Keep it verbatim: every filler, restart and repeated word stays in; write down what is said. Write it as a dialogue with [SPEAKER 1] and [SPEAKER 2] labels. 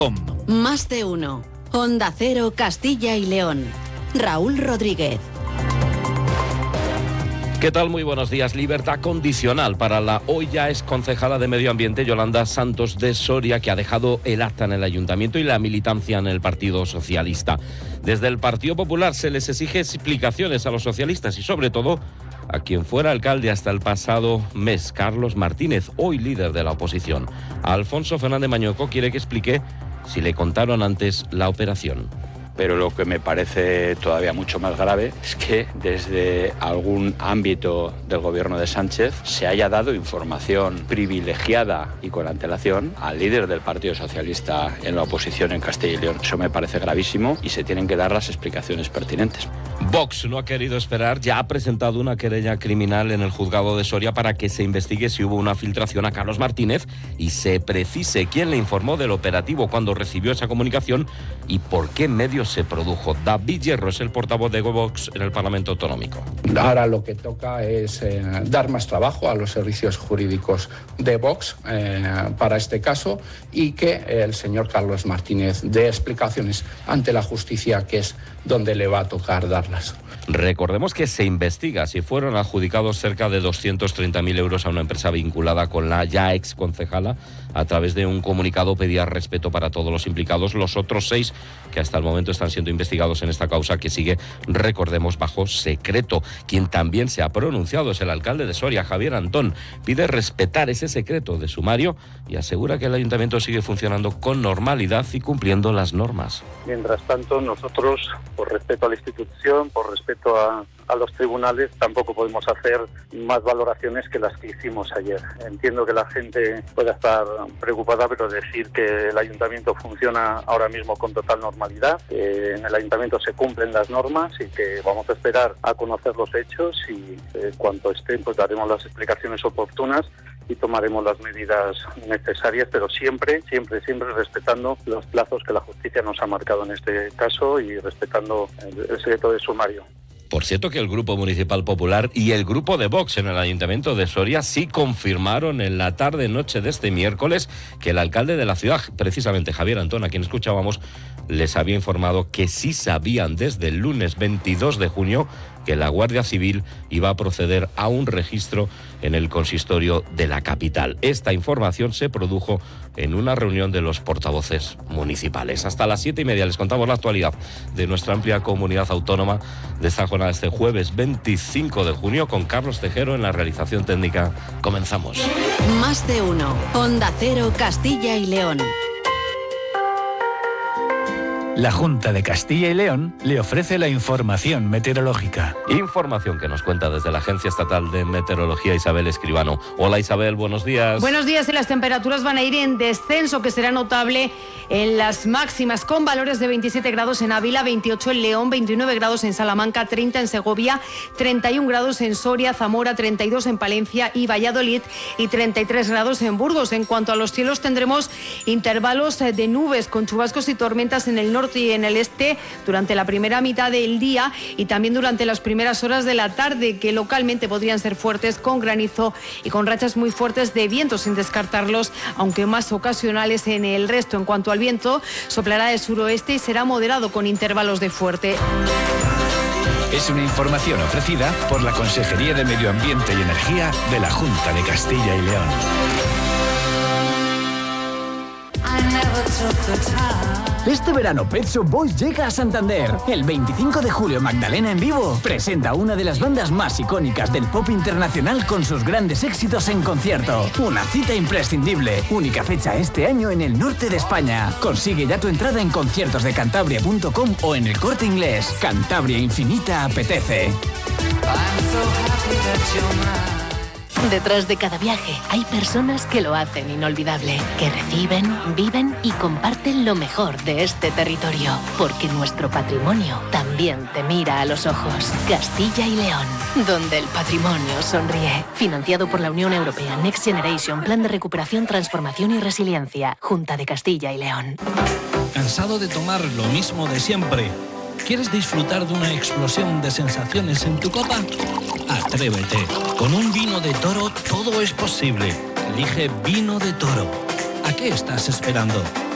[SPEAKER 1] Más de uno. Onda Cero, Castilla y León. Raúl Rodríguez.
[SPEAKER 2] ¿Qué tal? Muy buenos días. Libertad condicional para la hoy ya ex concejala de Medio Ambiente, Yolanda Santos de Soria, que ha dejado el acta en el ayuntamiento y la militancia en el Partido Socialista. Desde el Partido Popular se les exige explicaciones a los socialistas y sobre todo a quien fuera alcalde hasta el pasado mes, Carlos Martínez, hoy líder de la oposición. A Alfonso Fernández Mañueco quiere que explique si le contaron antes la operación.
[SPEAKER 3] Pero lo que me parece todavía mucho más grave es que desde algún ámbito del gobierno de Sánchez se haya dado información privilegiada y con antelación al líder del Partido Socialista en la oposición en Castilla y León. Eso me parece gravísimo y se tienen que dar las explicaciones pertinentes.
[SPEAKER 2] Vox no ha querido esperar, ya ha presentado una querella criminal en el juzgado de Soria para que se investigue si hubo una filtración a Carlos Martínez y se precise quién le informó del operativo, cuando recibió esa comunicación y por qué medios se produjo. David Hierro es el portavoz de Vox en el Parlamento Autonómico.
[SPEAKER 4] Ahora lo que toca es eh, dar más trabajo a los servicios jurídicos de Vox eh, para este caso y que el señor Carlos Martínez dé explicaciones ante la justicia, que es donde le va a tocar darlas.
[SPEAKER 2] Recordemos que se investiga si fueron adjudicados cerca de doscientos treinta mil euros a una empresa vinculada con la ya ex concejala. A través de un comunicado pedía respeto para todos los implicados. Los otros seis que hasta el momento están siendo investigados en esta causa, que sigue, recordemos, bajo secreto. Quien también se ha pronunciado es el alcalde de Soria, Javier Antón. Pide respetar ese secreto de sumario y asegura que el ayuntamiento sigue funcionando con normalidad y cumpliendo las normas.
[SPEAKER 5] Mientras tanto, nosotros, por respeto a la institución, por respeto a, a los tribunales, tampoco podemos hacer más valoraciones que las que hicimos ayer. Entiendo que la gente pueda estar preocupada, pero decir que el ayuntamiento funciona ahora mismo con total normalidad, que en el ayuntamiento se cumplen las normas y que vamos a esperar a conocer los hechos y eh, cuanto estén, pues daremos las explicaciones oportunas y tomaremos las medidas necesarias, pero siempre, siempre, siempre respetando los plazos que la justicia nos ha marcado en este caso y respetando el, el secreto de sumario.
[SPEAKER 2] Por cierto que el Grupo Municipal Popular y el Grupo de Vox en el Ayuntamiento de Soria sí confirmaron en la tarde-noche de este miércoles que el alcalde de la ciudad, precisamente Javier Antón, a quien escuchábamos, les había informado que sí sabían desde el lunes veintidós de junio que la Guardia Civil iba a proceder a un registro en el consistorio de la capital. Esta información se produjo en una reunión de los portavoces municipales. Hasta las siete y media les contamos la actualidad de nuestra amplia comunidad autónoma de esta jornada este jueves veinticinco de junio con Carlos Tejero en la realización técnica. Comenzamos.
[SPEAKER 1] Más de uno. Onda Cero, Castilla y León.
[SPEAKER 6] La Junta de Castilla y León le ofrece la información meteorológica.
[SPEAKER 2] Información que nos cuenta desde la Agencia Estatal de Meteorología Isabel Escribano. Hola Isabel, buenos días.
[SPEAKER 7] Buenos días, y las temperaturas van a ir en descenso, que será notable en las máximas, con valores de veintisiete grados en Ávila, veintiocho en León, veintinueve grados en Salamanca, treinta en Segovia, treinta y un grados en Soria, Zamora, treinta y dos en Palencia y Valladolid y treinta y tres grados en Burgos. En cuanto a los cielos, tendremos intervalos de nubes con chubascos y tormentas en el norte y en el este durante la primera mitad del día y también durante las primeras horas de la tarde, que localmente podrían ser fuertes, con granizo y con rachas muy fuertes de viento, sin descartarlos, aunque más ocasionales en el resto. En cuanto al viento, soplará de suroeste y será moderado con intervalos de fuerte.
[SPEAKER 6] Es una información ofrecida por la Consejería de Medio Ambiente y Energía de la Junta de Castilla y León.
[SPEAKER 8] Este verano Pet Shop Boys llega a Santander. El veinticinco de julio Magdalena en vivo presenta una de las bandas más icónicas del pop internacional con sus grandes éxitos en concierto. Una cita imprescindible. Única fecha este año en el norte de España. Consigue ya tu entrada en conciertos de cantabria punto com o en el Corte Inglés. Cantabria Infinita apetece.
[SPEAKER 9] Detrás de cada viaje hay personas que lo hacen inolvidable, que reciben, viven y comparten lo mejor de este territorio, porque nuestro patrimonio también te mira a los ojos. Castilla y León, donde el patrimonio sonríe. Financiado por la Unión Europea Next Generation, Plan de Recuperación, Transformación y Resiliencia, Junta de Castilla y León.
[SPEAKER 10] ¿Cansado de tomar lo mismo de siempre? ¿Quieres disfrutar de una explosión de sensaciones en tu copa? Atrévete. Con un vino de Toro todo es posible. Elige Vino de Toro. ¿A qué estás esperando?